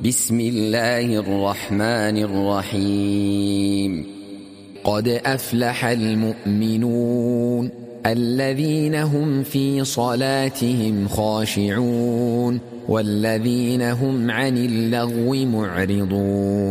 بسم الله الرحمن الرحيم قد أفلح المؤمنون الذين هم في صلاتهم خاشعون والذين هم عن اللغو معرضون